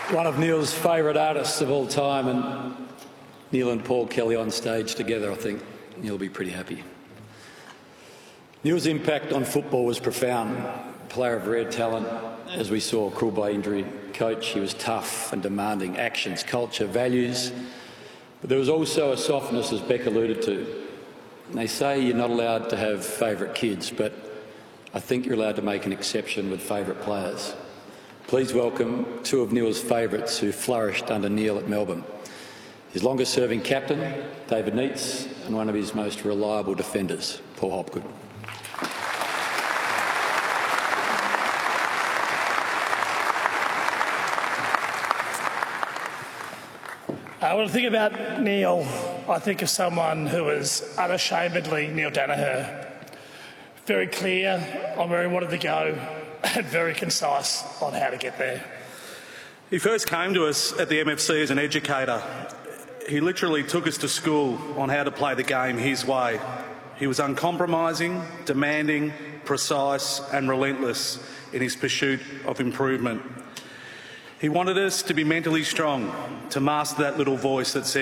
One of Neil's favourite artists of all time, and Neil and Paul Kelly on stage together, I think Neil will be pretty happy. Neil's impact on football was profound. Player of rare talent, as we saw, cruel by injury. Coach, he was tough and demanding. Actions, culture, values. But there was also a softness, as Beck alluded to. And they say you're not allowed to have favourite kids, but I think you're allowed to make an exception with favourite players. Please welcome two of Neil's favourites who flourished under Neil at Melbourne. His longest-serving captain, David Neitz, and one of his most reliable defenders, Paul Hopgood. When I think about Neil, I think of someone who is unashamedly Neil Daniher. Very clear on where he wanted to go and very concise on how to get there. He first came to us at the MFC as an educator. He literally took us to school on how to play the game his way. He was uncompromising, demanding, precise and relentless in his pursuit of improvement. He wanted us to be mentally strong, to master that little voice that said,